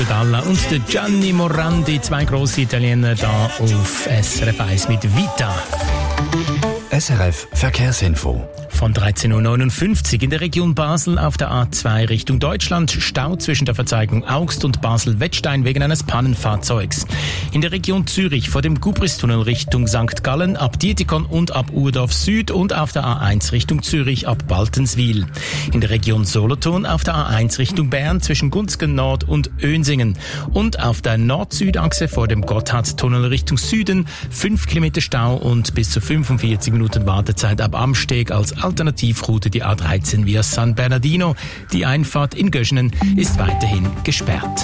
Galla und der Gianni Morandi, zwei grosse Italiener da auf SRF 1 mit Vita. SRF Verkehrsinfo. Von 13.59 Uhr in der Region Basel auf der A2 Richtung Deutschland. Stau zwischen der Verzweigung Augst und Basel-Wettstein wegen eines Pannenfahrzeugs. In der Region Zürich vor dem Gubristunnel Richtung St. Gallen ab Dietikon und ab Urdorf Süd und auf der A1 Richtung Zürich ab Baltenswil. In der Region Solothurn auf der A1 Richtung Bern zwischen Gunzgen Nord und Önsingen. Und auf der Nord-Süd-Achse vor dem Gotthardtunnel Richtung Süden 5 Kilometer Stau und bis zu 45 Minuten Wartezeit ab Amsteg als Alternativroute die A13 via San Bernardino. Die Einfahrt in Göschenen ist weiterhin gesperrt.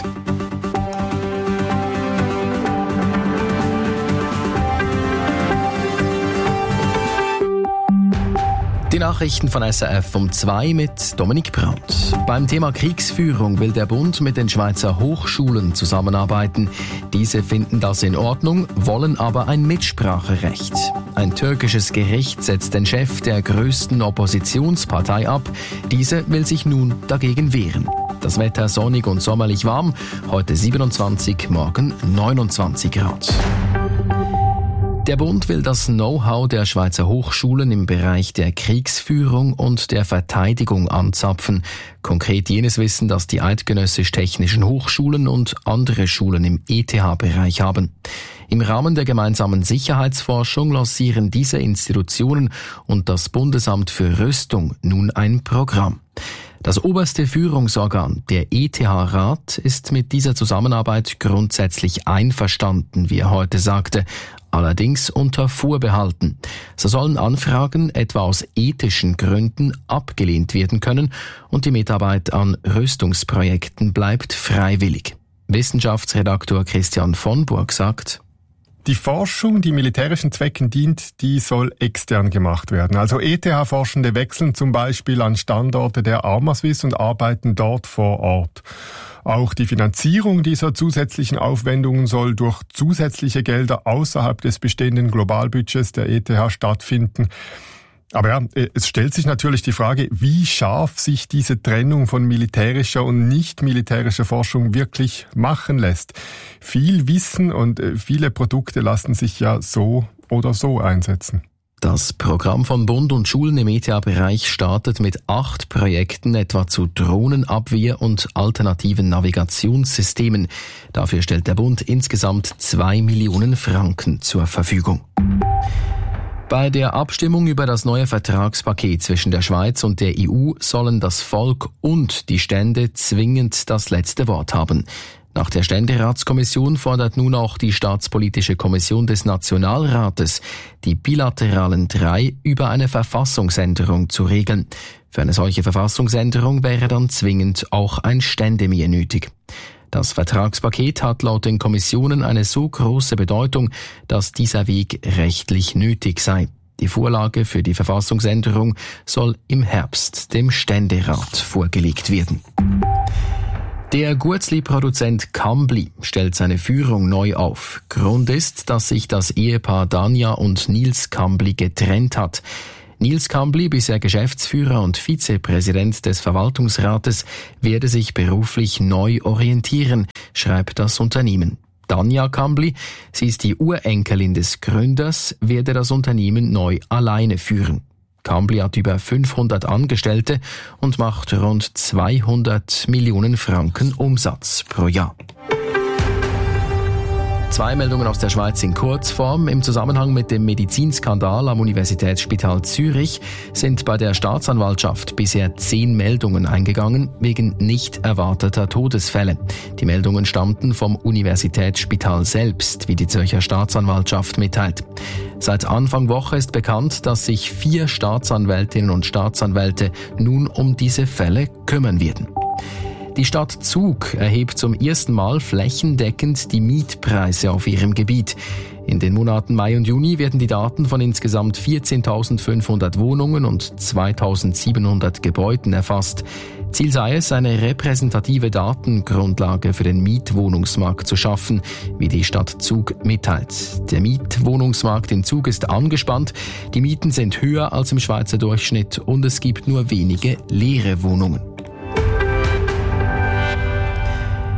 Die Nachrichten von SRF um 2 mit Dominik Brandt. Beim Thema Kriegsführung will der Bund mit den Schweizer Hochschulen zusammenarbeiten. Diese finden das in Ordnung, wollen aber ein Mitspracherecht. Ein türkisches Gericht setzt den Chef der größten Oppositionspartei ab. Diese will sich nun dagegen wehren. Das Wetter sonnig und sommerlich warm. Heute 27, morgen 29 Grad. Der Bund will das Know-how der Schweizer Hochschulen im Bereich der Kriegsführung und der Verteidigung anzapfen. Konkret jenes Wissen, das die eidgenössisch-technischen Hochschulen und andere Schulen im ETH-Bereich haben. Im Rahmen der gemeinsamen Sicherheitsforschung lancieren diese Institutionen und das Bundesamt für Rüstung nun ein Programm. Das oberste Führungsorgan, der ETH-Rat, ist mit dieser Zusammenarbeit grundsätzlich einverstanden, wie er heute sagte, allerdings unter Vorbehalten. So sollen Anfragen etwa aus ethischen Gründen abgelehnt werden können und die Mitarbeit an Rüstungsprojekten bleibt freiwillig. Wissenschaftsredaktor Christian von Burg sagt: Die Forschung, die militärischen Zwecken dient, die soll extern gemacht werden. Also ETH-Forschende wechseln zum Beispiel an Standorte der Armaswiss und arbeiten dort vor Ort. Auch die Finanzierung dieser zusätzlichen Aufwendungen soll durch zusätzliche Gelder außerhalb des bestehenden Globalbudgets der ETH stattfinden. Aber ja, es stellt sich natürlich die Frage, wie scharf sich diese Trennung von militärischer und nicht militärischer Forschung wirklich machen lässt. Viel Wissen und viele Produkte lassen sich ja so oder so einsetzen. Das Programm von Bund und Schulen im ETH-Bereich startet mit 8 Projekten etwa zu Drohnenabwehr und alternativen Navigationssystemen. Dafür stellt der Bund insgesamt 2 Millionen Franken zur Verfügung. Bei der Abstimmung über das neue Vertragspaket zwischen der Schweiz und der EU sollen das Volk und die Stände zwingend das letzte Wort haben. Nach der Ständeratskommission fordert nun auch die Staatspolitische Kommission des Nationalrates, die bilateralen 3 über eine Verfassungsänderung zu regeln. Für eine solche Verfassungsänderung wäre dann zwingend auch ein Ständemehr nötig. Das Vertragspaket hat laut den Kommissionen eine so große Bedeutung, dass dieser Weg rechtlich nötig sei. Die Vorlage für die Verfassungsänderung soll im Herbst dem Ständerat vorgelegt werden. Der Guetzli-Produzent Kambly stellt seine Führung neu auf. Grund ist, dass sich das Ehepaar Danja und Nils Kambly getrennt hat. Nils Kambly, bisher Geschäftsführer und Vizepräsident des Verwaltungsrates, werde sich beruflich neu orientieren, schreibt das Unternehmen. Danja Kambly, sie ist die Urenkelin des Gründers, werde das Unternehmen neu alleine führen. Kambly hat über 500 Angestellte und macht rund 200 Millionen Franken Umsatz pro Jahr. 2 Meldungen aus der Schweiz in Kurzform. Im Zusammenhang mit dem Medizinskandal am Universitätsspital Zürich sind bei der Staatsanwaltschaft bisher 10 Meldungen eingegangen wegen nicht erwarteter Todesfälle. Die Meldungen stammten vom Universitätsspital selbst, wie die Zürcher Staatsanwaltschaft mitteilt. Seit Anfang Woche ist bekannt, dass sich 4 Staatsanwältinnen und Staatsanwälte nun um diese Fälle kümmern werden. Die Stadt Zug erhebt zum ersten Mal flächendeckend die Mietpreise auf ihrem Gebiet. In den Monaten Mai und Juni werden die Daten von insgesamt 14.500 Wohnungen und 2.700 Gebäuden erfasst. Ziel sei es, eine repräsentative Datengrundlage für den Mietwohnungsmarkt zu schaffen, wie die Stadt Zug mitteilt. Der Mietwohnungsmarkt in Zug ist angespannt, die Mieten sind höher als im Schweizer Durchschnitt und es gibt nur wenige leere Wohnungen.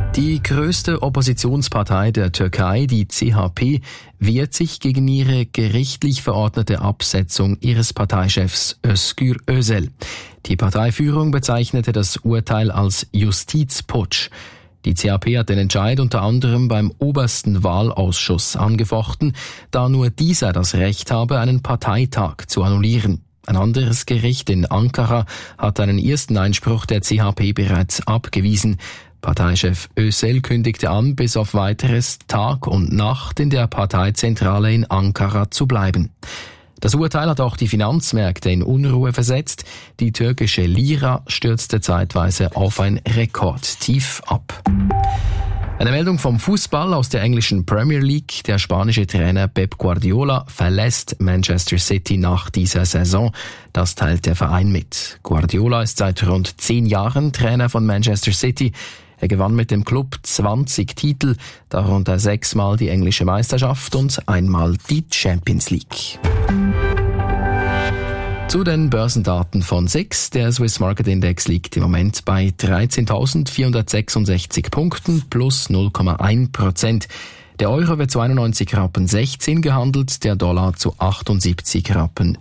Die größte Oppositionspartei der Türkei, die CHP, wehrt sich gegen ihre gerichtlich verordnete Absetzung ihres Parteichefs Özgür Özel. Die Parteiführung bezeichnete das Urteil als Justizputsch. Die CHP hat den Entscheid unter anderem beim obersten Wahlausschuss angefochten, da nur dieser das Recht habe, einen Parteitag zu annullieren. Ein anderes Gericht in Ankara hat einen ersten Einspruch der CHP bereits abgewiesen. Parteichef Özel kündigte an, bis auf weiteres Tag und Nacht in der Parteizentrale in Ankara zu bleiben. Das Urteil hat auch die Finanzmärkte in Unruhe versetzt. Die türkische Lira stürzte zeitweise auf ein Rekordtief ab. Eine Meldung vom Fußball aus der englischen Premier League. Der spanische Trainer Pep Guardiola verlässt Manchester City nach dieser Saison. Das teilt der Verein mit. Guardiola ist seit rund 10 Jahren Trainer von Manchester City. Er gewann mit dem Club 20 Titel, darunter 6-mal die englische Meisterschaft und einmal die Champions League. Zu den Börsendaten von SIX. Der Swiss Market Index liegt im Moment bei 13.466 Punkten plus 0,1%. Der Euro wird zu 91,16 Rappen gehandelt, der Dollar zu 78,64 Rappen.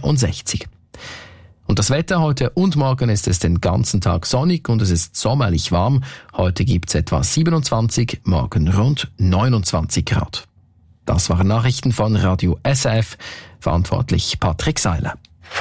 Und das Wetter heute und morgen ist es den ganzen Tag sonnig und es ist sommerlich warm. Heute gibt es etwa 27, morgen rund 29 Grad. Das waren Nachrichten von Radio SRF, verantwortlich Patrick Seiler.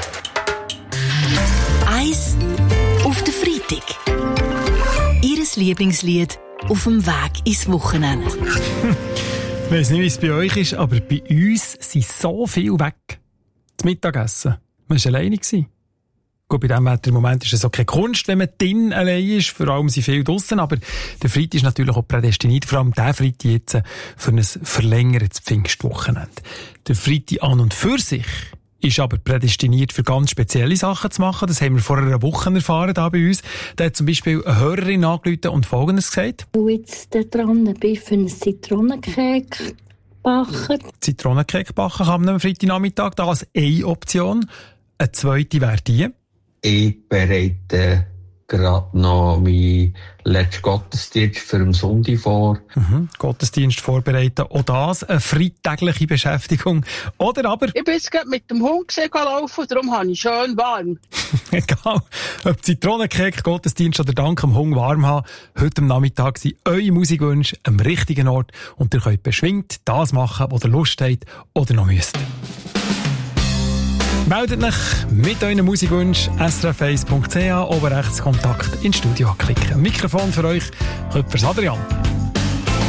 Eis auf den Freitag. Ihres Lieblingslied auf dem Weg ins Wochenende. Ich weiss nicht, wie es bei euch ist, aber bei uns sind so viel weg. Das Mittagessen. Man war alleine. Gut, bei diesem Wetter im Moment ist es auch keine Kunst, wenn man drin allein ist. Vor allem sind viele draussen. Aber der Freitag ist natürlich auch prädestiniert. Vor allem der Freitag jetzt für ein verlängertes Pfingstwochenende. Der Freitag an und für sich ist aber prädestiniert für ganz spezielle Sachen zu machen. Das haben wir vor einer Woche erfahren hier bei uns. Da hat zum Beispiel eine Hörerin angerufen und Folgendes gesagt. Ich jetzt da dran bin für einen Zitronencake backen. Zitronencake backen kann man am Freitagnachmittag. Das als eine Option. Eine zweite wäre die. Ich bereite gerade noch meinen letzten Gottesdienst für den Sonntag vor. Gottesdienst vorbereiten, auch das eine freitägliche Beschäftigung. Oder aber... Ich bin jetzt gerade mit dem Hund laufen, darum habe ich schön warm. Egal, ob Zitronencake, Gottesdienst oder dank dem Hund warm haben, heute am Nachmittag sind eure Musikwünsche am richtigen Ort und ihr könnt beschwingt das machen, was ihr Lust habt oder noch müsst. Meldet euch mit euren Musikwünschen srf1.ch, oben rechts Kontakt ins Studio klicken. Mikrofon für euch, Köpfers Adrian.